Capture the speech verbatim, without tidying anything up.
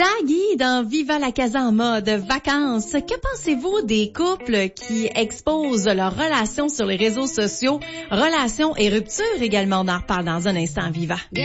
Shaggy dans Viva la Casa en mode vacances. Que pensez-vous des couples qui exposent leurs relations sur les réseaux sociaux, relations et ruptures également? On en reparle dans un instant, Viva.